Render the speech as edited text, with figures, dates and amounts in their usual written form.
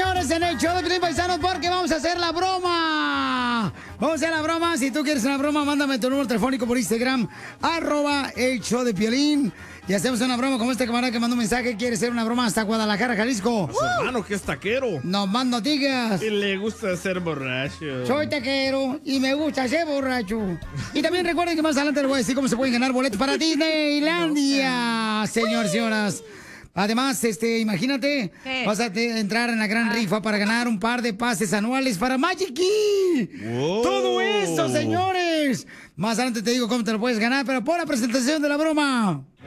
señores, en el show de Piolín, paisanos, porque vamos a hacer la broma. Vamos a hacer la broma. Si tú quieres una broma, mándame tu número telefónico por Instagram, @el show de Piolín. Y hacemos una broma como este camarada que mandó un mensaje. Quiere hacer una broma hasta Guadalajara, Jalisco. A su hermano, que es taquero. No más no digas. Y le gusta ser borracho. Soy taquero y me gusta ser borracho. Y también recuerden que más adelante les voy a decir cómo se pueden ganar boletos para Disneylandia, señores, señoras. Además, imagínate, ¿Qué? vas a entrar en la gran rifa para ganar un par de pases anuales para Magic Key. Wow. Todo eso, señores. Más adelante te digo cómo te lo puedes ganar, pero por la presentación de la broma.